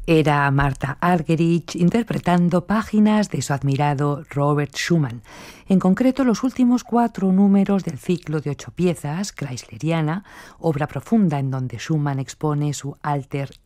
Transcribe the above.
Era Martha Argerich interpretando páginas de su admirado Robert Schumann, en concreto los últimos 4 números del ciclo de 8 piezas, Chrysleriana, obra profunda en donde Schumann expone su alter